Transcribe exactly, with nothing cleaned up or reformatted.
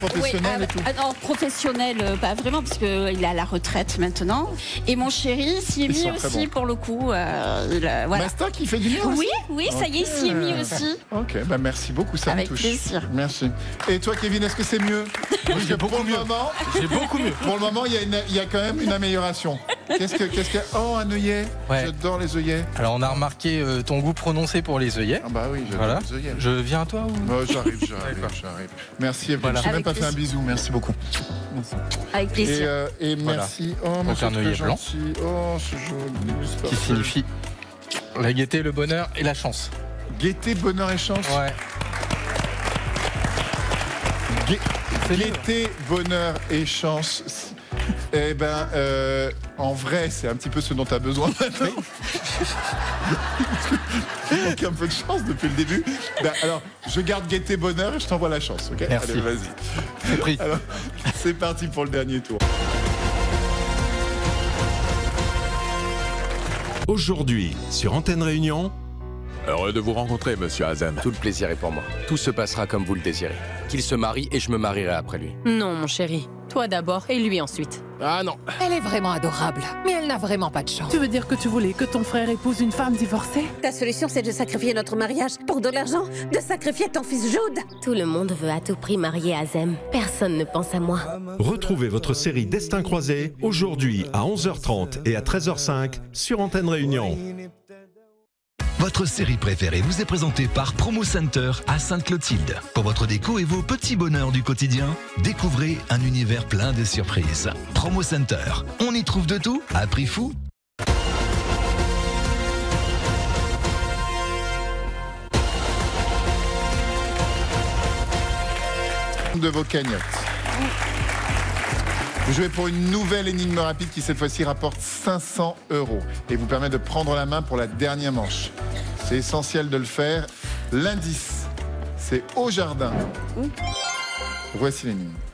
Professionnel oui, et tout. Ah non, professionnel, euh, pas vraiment, parce qu'il est à la retraite maintenant. Et mon chéri s'y est Ils mis sont très aussi, bons. pour le coup. Euh, il a- voilà. Masta qui fait du mien aussi. Oui, oui, ça y est, il s'y est mis Ok. aussi. Ok, bah merci beaucoup, ça Avec me touche. plaisir. Merci. Et toi, Kevin, est-ce que c'est mieux? Parce que pour le moment, J'ai beaucoup mieux. pour le moment, il y a, une- il y a quand même une amélioration. Qu'est-ce que, qu'est-ce que, oh, un œillet. Ouais. J'adore les œillets. Alors on a remarqué euh, ton goût prononcé pour les œillets. Ah bah oui, j'adore Voilà. les œillets. Je viens à toi ou Oh, j'arrive, j'arrive, D'accord. j'arrive. Merci, Evelyne. Voilà. Je t'ai même Avec pas fait un plaisir. bisou. Merci beaucoup. Avec Et, plaisir. euh, et Voilà. merci. Oh, mais Donc c'est un très œillet blanc. gentil. Oh, c'est joli. c'est qui parfait. signifie la gaieté, le bonheur et la chance. Gaieté, bonheur et chance. Ouais. Gai- Gaieté, bonheur et chance. Eh ben, euh, en vrai, c'est un petit peu ce dont tu as besoin maintenant. Il manque un peu de chance depuis le début. Ben, alors, je garde gaieté, bonheur et je t'envoie la chance, ok? Merci. Allez, vas-y. C'est pris. Alors, c'est parti pour le dernier tour. Aujourd'hui, sur Antenne Réunion, Heureux de vous rencontrer, monsieur Azem. Tout le plaisir est pour moi. Tout se passera comme vous le désirez. Qu'il se marie et je me marierai après lui. Non, mon chéri. Toi d'abord et lui ensuite. Ah non. Elle est vraiment adorable, mais elle n'a vraiment pas de chance. Tu veux dire que tu voulais que ton frère épouse une femme divorcée? Ta solution, c'est de sacrifier notre mariage pour de l'argent, de sacrifier ton fils Jude. Tout le monde veut à tout prix marier Azem. Personne ne pense à moi. retrouvez votre série Destin croisé aujourd'hui à onze heures trente et à treize heures cinq sur Antenne Réunion. Votre série préférée vous est présentée par Promo Center à Sainte-Clotilde. Pour votre déco et vos petits bonheurs du quotidien, découvrez un univers plein de surprises. Promo Center, on y trouve de tout à prix fou. De vos cagnottes. Vous jouez pour une nouvelle énigme rapide qui cette fois-ci rapporte cinq cents euros et vous permet de prendre la main pour la dernière manche. C'est essentiel de le faire. L'indice, c'est au jardin. Voici l'énigme.